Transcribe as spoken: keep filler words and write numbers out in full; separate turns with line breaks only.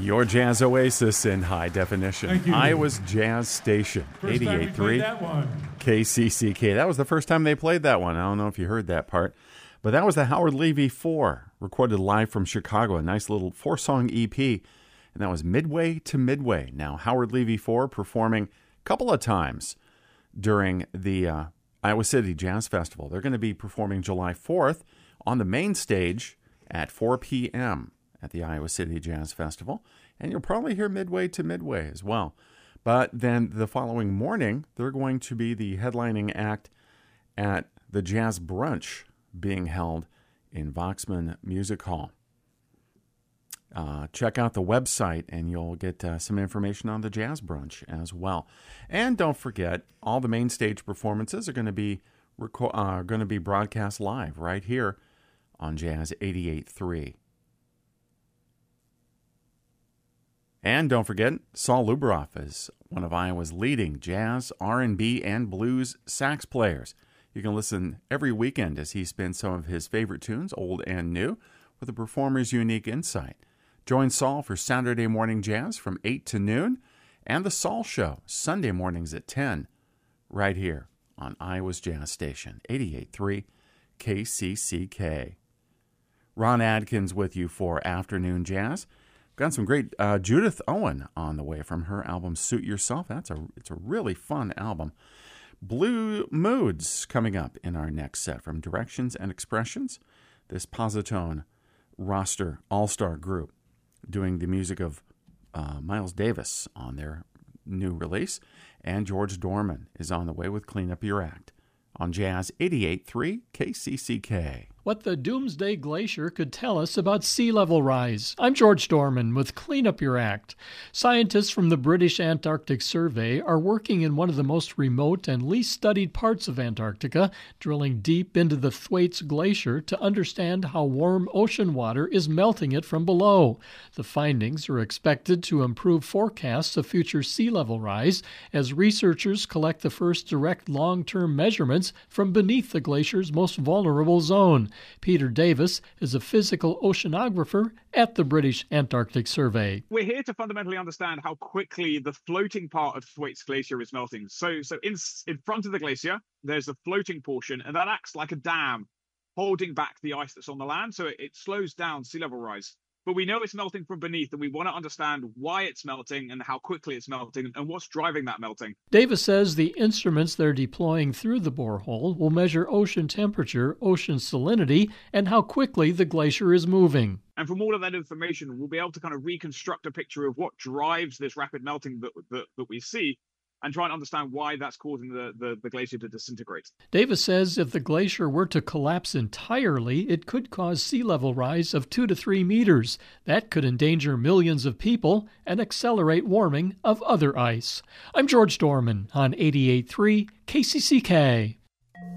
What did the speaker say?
Your jazz oasis in high definition.
Thank you.
Iowa's Jazz Station,
First time we
eighty-eight point three
played that one.
K C C K. That was the first time they played that one. I don't know if you heard that part. But that was the Howard Levy four, recorded live from Chicago, a nice little four-song E P. And that was Midway to Midway. Now, Howard Levy four performing a couple of times during the uh, Iowa City Jazz Festival. They're going to be performing July fourth on the main stage at four p.m. at the Iowa City Jazz Festival. And you'll probably hear Midway to Midway as well. But then the following morning, they're going to be the headlining act at the Jazz Brunch being held in Voxman Music Hall. Uh, check out the website and you'll get uh, some information on the Jazz Brunch as well. And don't forget, all the main stage performances are going to be reco- uh, going to be broadcast live right here on Jazz eighty-eight point three. And don't forget, Saul Luberoff is one of Iowa's leading jazz, R and B, and blues sax players. You can listen every weekend as he spins some of his favorite tunes, old and new, with a performer's unique insight. Join Saul for Saturday Morning Jazz from eight to noon, and The Saul Show, Sunday mornings at ten, right here on Iowa's Jazz Station, eighty-eight point three K C C K. Ron Adkins with you for Afternoon Jazz. Got some great uh, Judith Owen on the way from her album Suit Yourself. That's a it's a really fun album. Blue Moods coming up in our next set from Directions and Expressions, this Positone roster all-star group doing the music of uh, Miles Davis on their new release, and George Dorman is on the way with Clean Up Your Act on Jazz eighty-eight point three K C C K.
What the Doomsday Glacier could tell us about sea level rise. I'm George Dorman with Clean Up Your Act. Scientists from the British Antarctic Survey are working in one of the most remote and least studied parts of Antarctica, drilling deep into the Thwaites Glacier to understand how warm ocean water is melting it from below. The findings are expected to improve forecasts of future sea level rise as researchers collect the first direct long-term measurements from beneath the glacier's most vulnerable zone. Peter Davis is a physical oceanographer at the British Antarctic Survey.
We're here to fundamentally understand how quickly the floating part of Thwaites Glacier is melting. So, so in, in front of the glacier, there's a floating portion, and that acts like a dam, holding back the ice that's on the land. So it, it slows down sea level rise. But we know it's melting from beneath, and we want to understand why it's melting and how quickly it's melting and what's driving that melting.
Davis says the instruments they're deploying through the borehole will measure ocean temperature, ocean salinity, and how quickly the glacier is moving.
And from all of that information, we'll be able to kind of reconstruct a picture of what drives this rapid melting that, that, that we see, and try and understand why that's causing the, the, the glacier to disintegrate.
Davis says if the glacier were to collapse entirely, it could cause sea level rise of two to three meters. That could endanger millions of people and accelerate warming of other ice. I'm George Dorman on eighty-eight point three K C C K.